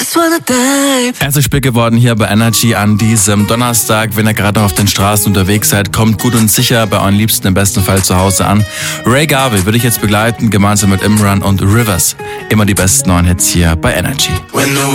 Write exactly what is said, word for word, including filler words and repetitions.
Er ist so spät geworden hier bei Energy an diesem Donnerstag. Wenn ihr gerade noch auf den Straßen unterwegs seid, kommt gut und sicher bei euren Liebsten im besten Fall zu Hause an. Ray Garvey würde ich jetzt begleiten, gemeinsam mit Imran und Rivers. Immer die besten neuen Hits hier bei Energy.